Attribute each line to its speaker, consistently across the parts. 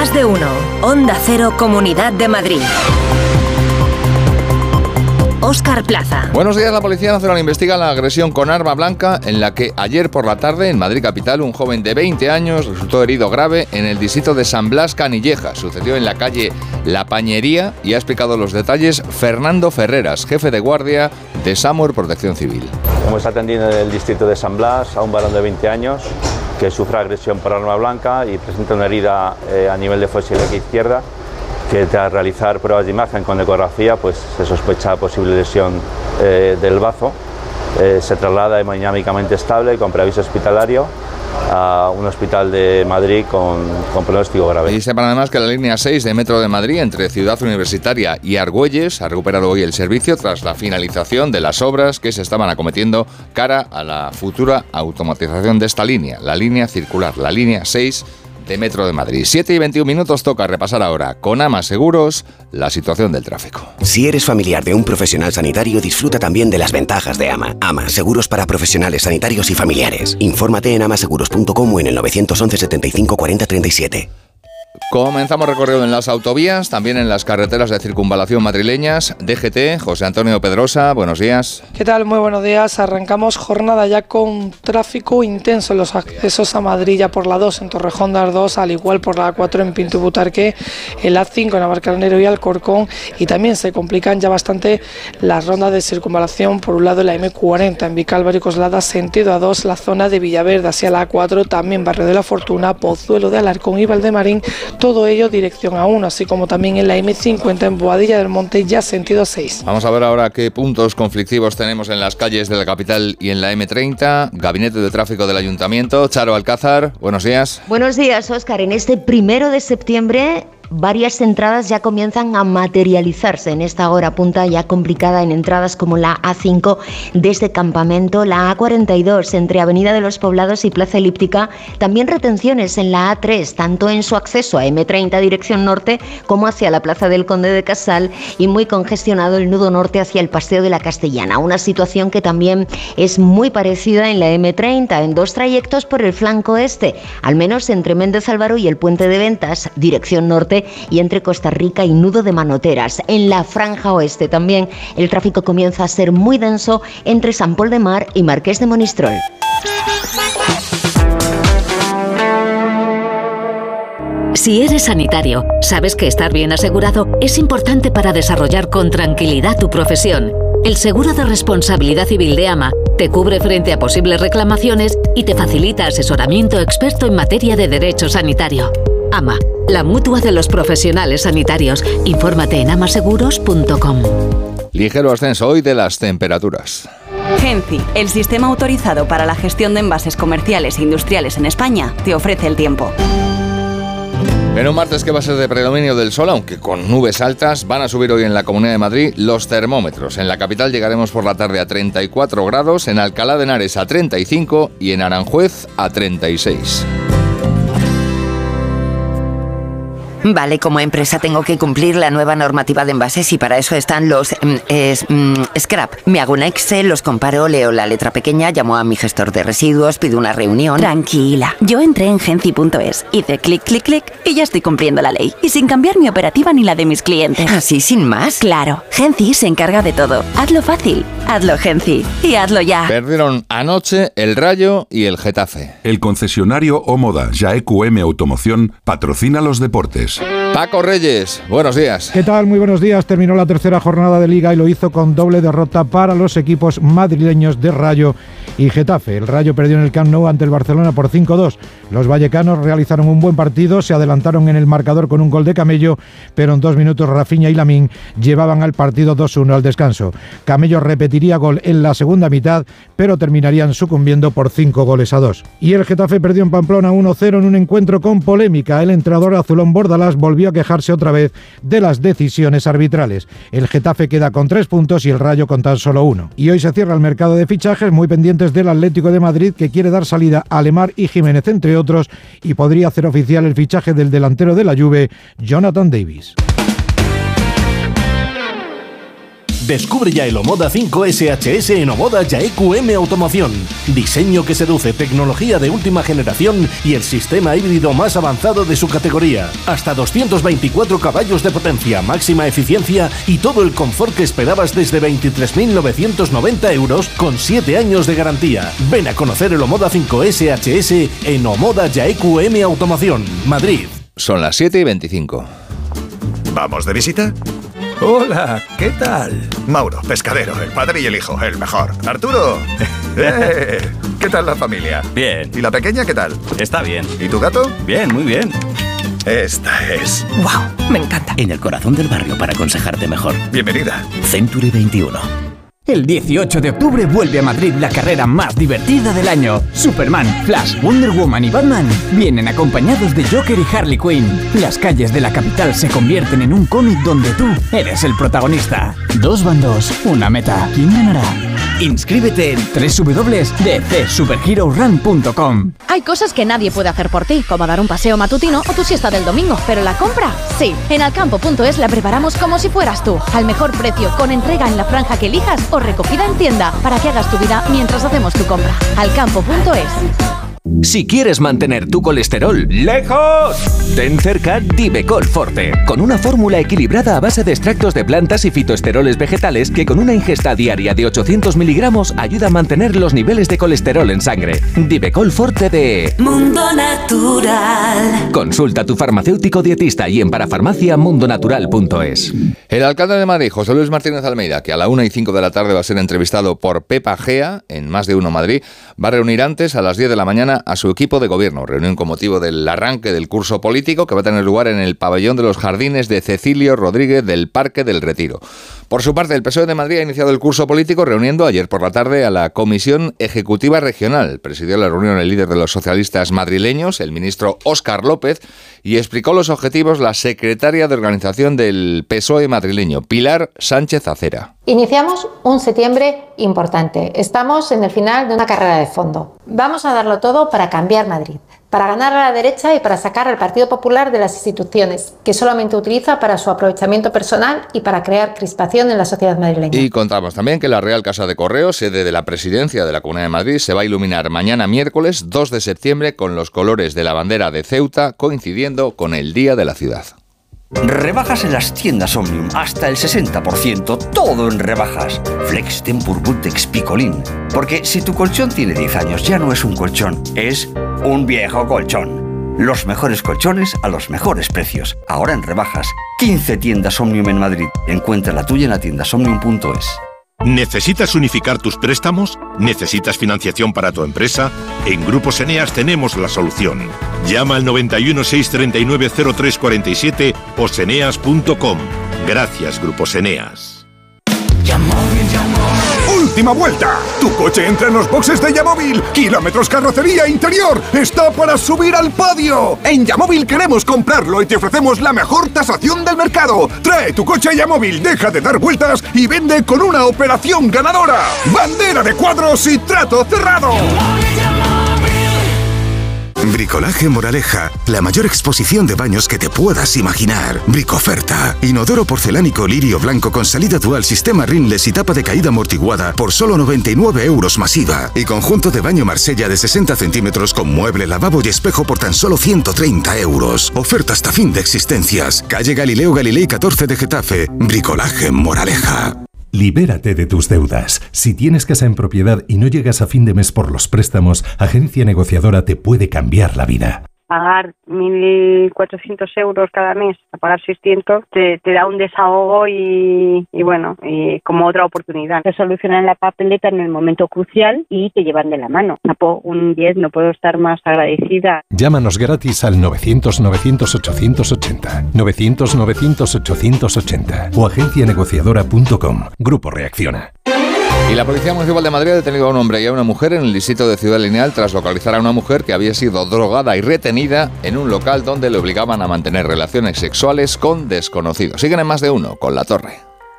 Speaker 1: Más de uno. Onda Cero, Comunidad de Madrid. Óscar Plaza.
Speaker 2: Buenos días. La Policía Nacional investiga la agresión con arma blanca en la que ayer por la tarde en Madrid capital un joven de 20 años resultó herido grave en el distrito de San Blas, Canilleja. Sucedió en la calle La Pañería y ha explicado los detalles Fernando Ferreras, jefe de guardia de SAMUR Protección Civil.
Speaker 3: Hemos atendido en el distrito de San Blas a un varón de 20 años que sufre agresión por arma blanca y presenta una herida a nivel de fosa ilíaca izquierda, que tras realizar pruebas de imagen con ecografía pues se sospecha posible lesión del bazo. Se traslada hemodinámicamente estable con preaviso hospitalario a un hospital de Madrid con pronóstico grave.
Speaker 2: Y sepan además que la línea 6 de Metro de Madrid entre Ciudad Universitaria y Argüelles ha recuperado hoy el servicio tras la finalización de las obras que se estaban acometiendo cara a la futura automatización de esta línea, la línea circular, la línea 6 de Metro de Madrid. 7:21 toca repasar ahora con AMA Seguros la situación del tráfico.
Speaker 4: Si eres familiar de un profesional sanitario, disfruta también de las ventajas de AMA. AMA, seguros para profesionales sanitarios y familiares. Infórmate en amaseguros.com o en el 911 75 40 37.
Speaker 2: Comenzamos recorrido en las autovías, también en las carreteras de circunvalación madrileñas. DGT, José Antonio Pedrosa, buenos días.
Speaker 5: ¿Qué tal? Muy buenos días. Arrancamos jornada ya con tráfico intenso en los accesos a Madrid, ya por la 2 en Torrejón de Ardoz, al igual por la 4 en Pinto Butarque, el A5 en Navalcarnero y Alcorcón, y también se complican ya bastante las rondas de circunvalación, por un lado la M40 en Vicálvaro y Coslada, sentido A2, la zona de Villaverde hacia la A4, también Barrio de la Fortuna, Pozuelo de Alarcón y Valdemarín, todo ello dirección A1, así como también en la M50 en Boadilla del Monte, ya sentido A6.
Speaker 2: Vamos a ver ahora qué puntos conflictivos tenemos en las calles de la capital y en la M30. Gabinete de Tráfico del Ayuntamiento, Charo Alcázar, buenos días.
Speaker 6: Buenos días, Óscar. En este 1 de septiembre... varias entradas ya comienzan a materializarse en esta hora punta ya complicada en entradas como la A5 desde Campamento, la A42 entre Avenida de los Poblados y Plaza Elíptica, también retenciones en la A3, tanto en su acceso a M30 dirección norte como hacia la Plaza del Conde de Casal, y muy congestionado el nudo norte hacia el Paseo de la Castellana, una situación que también es muy parecida en la M30 en dos trayectos por el flanco este, al menos entre Méndez Álvaro y el Puente de Ventas dirección norte, y entre Costa Rica y Nudo de Manoteras. En la franja oeste también el tráfico comienza a ser muy denso entre San Pol de Mar y Marqués de Monistrol.
Speaker 1: Si eres sanitario, sabes que estar bien asegurado es importante para desarrollar con tranquilidad tu profesión. El seguro de responsabilidad civil de AMA te cubre frente a posibles reclamaciones y te facilita asesoramiento experto en materia de derecho sanitario. AMA, la mutua de los profesionales sanitarios. Infórmate en amaseguros.com.
Speaker 2: Ligero ascenso hoy de las temperaturas.
Speaker 7: Genci, el sistema autorizado para la gestión de envases comerciales e industriales en España, te ofrece el tiempo.
Speaker 2: En un martes que va a ser de predominio del sol, aunque con nubes altas, van a subir hoy en la Comunidad de Madrid los termómetros. En la capital llegaremos por la tarde a 34 grados, en Alcalá de Henares a 35 y en Aranjuez a 36.
Speaker 8: Vale, como empresa tengo que cumplir la nueva normativa de envases y para eso están los scrap. Me hago un Excel, los comparo, leo la letra pequeña, llamo a mi gestor de residuos, pido una reunión.
Speaker 7: Tranquila, yo entré en Genci.es, hice clic, clic, clic y ya estoy cumpliendo la ley. Y sin cambiar mi operativa ni la de mis clientes.
Speaker 8: ¿Así sin más?
Speaker 7: Claro, Genci se encarga de todo. Hazlo fácil, hazlo Genci y hazlo ya.
Speaker 2: Perdieron anoche el Rayo y el Getafe.
Speaker 9: El concesionario Omoda YAEQM Automoción patrocina los deportes.
Speaker 2: Paco Reyes, buenos días.
Speaker 10: ¿Qué tal? Muy buenos días. Terminó la tercera jornada de Liga y lo hizo con doble derrota para los equipos madrileños de Rayo y Getafe. El Rayo perdió en el Camp Nou ante el Barcelona por 5-2. Los vallecanos realizaron un buen partido, se adelantaron en el marcador con un gol de Camello, pero en 2 minutos Rafinha y Lamine llevaban al partido 2-1 al descanso. Camello repetiría gol en la segunda mitad, pero terminarían sucumbiendo por 5-2. Y el Getafe perdió en Pamplona 1-0 en un encuentro con polémica. El entrenador azulón Bordalás volvió a quejarse otra vez de las decisiones arbitrales. El Getafe queda con 3 puntos y el Rayo con tan solo 1. Y hoy se cierra el mercado de fichajes, muy pendientes del Atlético de Madrid, que quiere dar salida a Lemar y Jiménez, entre otros, y podría hacer oficial el fichaje del delantero de la Juve, Jonathan Davis.
Speaker 11: Descubre ya el Omoda 5 SHS en Omoda Yaeku M Automoción. Diseño que seduce, tecnología de última generación y el sistema híbrido más avanzado de su categoría. Hasta 224 caballos de potencia, máxima eficiencia y todo el confort que esperabas desde 23.990 euros con 7 años de garantía. Ven a conocer el Omoda 5 SHS en Omoda Yaeku M Automoción, Madrid.
Speaker 2: Son las 7:25.
Speaker 12: ¿Vamos de visita?
Speaker 13: Hola, ¿qué tal?
Speaker 12: Mauro, pescadero, el padre y el hijo, el mejor. Arturo, ¿qué tal la familia?
Speaker 13: Bien.
Speaker 12: ¿Y la pequeña qué tal?
Speaker 13: Está bien.
Speaker 12: ¿Y tu gato?
Speaker 13: Bien, muy bien.
Speaker 12: Esta es.
Speaker 14: ¡Wow! Me encanta.
Speaker 15: En el corazón del barrio para aconsejarte mejor.
Speaker 12: Bienvenida.
Speaker 15: Century 21.
Speaker 16: El 18 de octubre vuelve a Madrid la carrera más divertida del año. Superman, Flash, Wonder Woman y Batman vienen acompañados de Joker y Harley Quinn. Las calles de la capital se convierten en un cómic donde tú eres el protagonista. 2 bandos, una meta. ¿Quién ganará? Inscríbete en www.dcsuperherorun.com.
Speaker 17: Hay cosas que nadie puede hacer por ti, como dar un paseo matutino o tu siesta del domingo, pero la compra, sí. En alcampo.es la preparamos como si fueras tú, al mejor precio, con entrega en la franja que elijas o recogida en tienda, para que hagas tu vida mientras hacemos tu compra. Alcampo.es.
Speaker 18: Si quieres mantener tu colesterol lejos, ten cerca Divecol Forte, con una fórmula equilibrada a base de extractos de plantas y fitoesteroles vegetales que con una ingesta diaria de 800 miligramos ayuda a mantener los niveles de colesterol en sangre. Divecol Forte de
Speaker 19: Mundo Natural.
Speaker 18: Consulta a tu farmacéutico dietista y en parafarmaciamundonatural.es.
Speaker 2: El alcalde de Madrid, José Luis Martínez Almeida, que a la 1:05 de la tarde va a ser entrevistado por Pepa Gea en Más de Uno Madrid, va a reunir antes a las 10 de la mañana a su equipo de gobierno, reunión con motivo del arranque del curso político que va a tener lugar en el pabellón de los jardines de Cecilio Rodríguez del Parque del Retiro. Por su parte, el PSOE de Madrid ha iniciado el curso político reuniendo ayer por la tarde a la Comisión Ejecutiva Regional. Presidió la reunión el líder de los socialistas madrileños, el ministro Óscar López, y explicó los objetivos la secretaria de organización del PSOE madrileño, Pilar Sánchez Acera.
Speaker 20: Iniciamos un septiembre importante. Estamos en el final de una carrera de fondo. Vamos a darlo todo para cambiar Madrid, para ganar a la derecha y para sacar al Partido Popular de las instituciones, que solamente utiliza para su aprovechamiento personal y para crear crispación en la sociedad madrileña.
Speaker 2: Y contamos también que la Real Casa de Correos, sede de la Presidencia de la Comunidad de Madrid, se va a iluminar mañana miércoles 2 de septiembre con los colores de la bandera de Ceuta, coincidiendo con el Día de la Ciudad.
Speaker 21: Rebajas en las tiendas Omnium, hasta el 60%, todo en rebajas. Flex, Tempur, Bultex, Picolín. Porque si tu colchón tiene 10 años, ya no es un colchón, es un viejo colchón. Los mejores colchones a los mejores precios. Ahora en rebajas. 15 tiendas Omnium en Madrid. Encuentra la tuya en la tiendasomnium.es.
Speaker 22: ¿Necesitas unificar tus préstamos? ¿Necesitas financiación para tu empresa? En Grupos Eneas tenemos la solución. Llama al 91 639 0347 o seneas.com. Gracias, Grupos Eneas.
Speaker 23: ¡Última vuelta! Tu coche entra en los boxes de Yamóvil. Kilómetros carrocería interior. ¡Está para subir al podio! En Yamóvil queremos comprarlo y te ofrecemos la mejor tasación del mercado. Trae tu coche a Yamóvil, deja de dar vueltas y vende con una operación ganadora. Bandera de cuadros y trato cerrado.
Speaker 24: Bricolaje Moraleja, la mayor exposición de baños que te puedas imaginar. Bricoferta, inodoro porcelánico lirio blanco con salida dual, sistema rinless y tapa de caída amortiguada por solo 99 euros masiva. Y conjunto de baño Marsella de 60 centímetros con mueble, lavabo y espejo por tan solo 130 euros. Oferta hasta fin de existencias. Calle Galileo Galilei 14 de Getafe. Bricolaje Moraleja.
Speaker 25: Libérate de tus deudas. Si tienes casa en propiedad y no llegas a fin de mes por los préstamos, Agencia Negociadora te puede cambiar la vida.
Speaker 26: Pagar 1.400 euros cada mes, a pagar 600, te da un desahogo y bueno, y como otra oportunidad. Te solucionan la papeleta en el momento crucial y te llevan de la mano. Un 10, no puedo estar más agradecida.
Speaker 25: Llámanos gratis al 900-900-880, 900-900-880 o agencianegociadora.com. Grupo Reacciona.
Speaker 2: Y la Policía Municipal de Madrid ha detenido a un hombre y a una mujer en el distrito de Ciudad Lineal tras localizar a una mujer que había sido drogada y retenida en un local donde le obligaban a mantener relaciones sexuales con desconocidos. Siguen en Más de Uno con La Torre.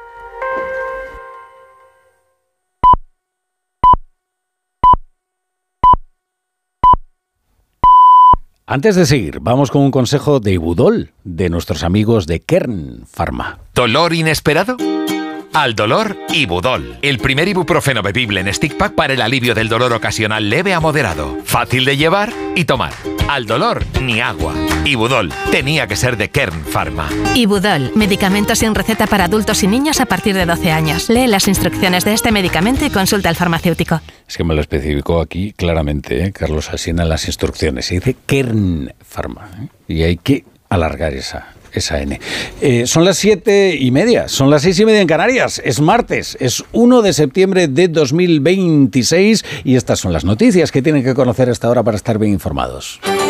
Speaker 27: Antes de seguir, vamos con un consejo de Ibudol, de nuestros amigos de Kern Pharma.
Speaker 28: ¿Dolor inesperado?
Speaker 1: Al dolor, Ibudol. El primer ibuprofeno bebible en stick pack para el alivio del dolor ocasional leve a moderado. Fácil de llevar y tomar. Al dolor, ni agua. Ibudol. Tenía que ser de Kern Pharma.
Speaker 3: Ibudol. Medicamento sin receta para adultos y niños a partir de 12 años. Lee las instrucciones de este medicamento y consulta al farmacéutico.
Speaker 27: Es que me lo especificó aquí claramente, Carlos Alsina, en las instrucciones. Se dice Kern Pharma. Y hay que alargar esa N. Son las 7:30, son las 6:30 en Canarias. Es martes, es 1 de septiembre de 2026 y estas son las noticias que tienen que conocer hasta ahora para estar bien informados.